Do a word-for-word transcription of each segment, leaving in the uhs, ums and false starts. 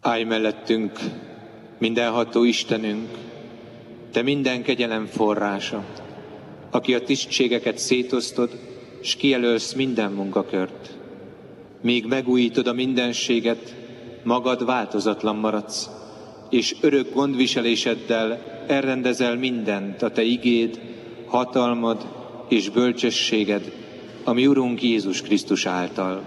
Állj mellettünk, mindenható Istenünk, Te minden kegyelem forrása, aki a tisztségeket szétosztod, s kijelölsz minden munkakört. Míg megújítod a mindenséget, magad változatlan maradsz, és örök gondviseléseddel elrendezel mindent a Te igéd, hatalmad és bölcsességed, ami Urunk Jézus Krisztus által.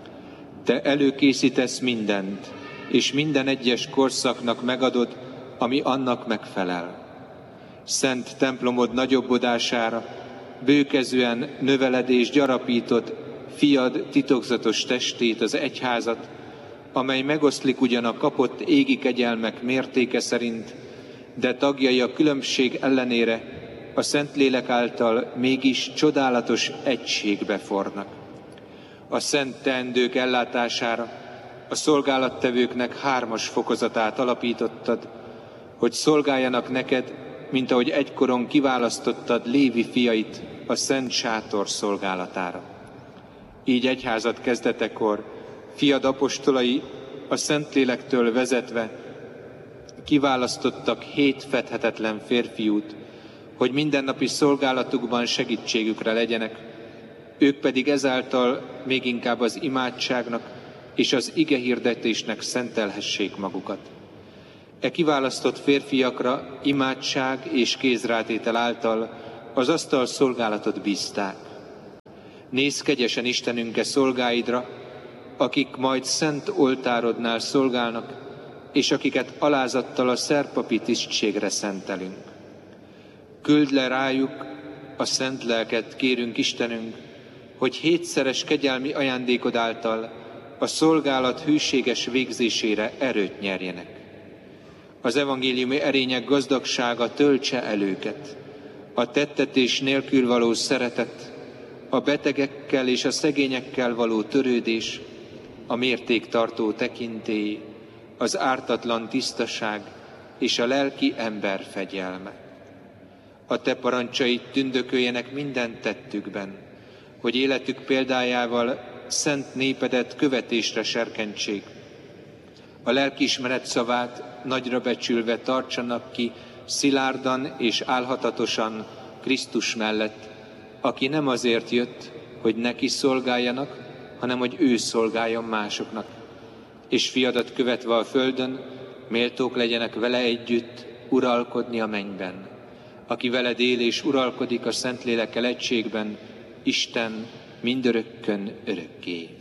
Te előkészítesz mindent, és minden egyes korszaknak megadod, ami annak megfelel. Szent templomod nagyobbodására bőkezően növeled és gyarapítod fiad titokzatos testét, az egyházat, amely megoszlik ugyan a kapott égi kegyelmek mértéke szerint, de tagjai a különbség ellenére a Szentlélek által mégis csodálatos egységbe fornak. A szent teendők ellátására a szolgálattevőknek hármas fokozatát alapítottad, hogy szolgáljanak neked, mint ahogy egykoron kiválasztottad Lévi fiait a szent sátor szolgálatára. Így egyházat kezdetekor fiad apostolai a Szentlélektől vezetve kiválasztottak hét fedhetetlen férfiút, hogy mindennapi szolgálatukban segítségükre legyenek, ők pedig ezáltal még inkább az imádságnak és az igehirdetésnek szentelhessék magukat. E kiválasztott férfiakra imádság és kézrátétel által az asztal szolgálatot bízták. Nézz kegyesen Istenünk e szolgáidra, akik majd szent oltárodnál szolgálnak, és akiket alázattal a szerpapi tisztségre szentelünk. Küld le rájuk a szent lelket, kérünk Istenünk, hogy hétszeres kegyelmi ajándékod által a szolgálat hűséges végzésére erőt nyerjenek. Az evangéliumi erények gazdagsága töltse el őket, a tettetés nélkül való szeretet, a betegekkel és a szegényekkel való törődés, a mértéktartó tekintély, az ártatlan tisztaság és a lelki ember fegyelme. A Te parancsaid tündököljenek minden tettükben, hogy életük példájával szent népedet követésre serkentsék. A lelkiismeret szavát nagyra becsülve tartsanak ki szilárdan és álhatatosan Krisztus mellett, aki nem azért jött, hogy neki szolgáljanak, hanem hogy ő szolgáljon másoknak. És fiadat követve a földön, méltók legyenek vele együtt uralkodni a mennyben, aki veled él és uralkodik a Szentlélekkel egységben, Isten mindörökkön örökké.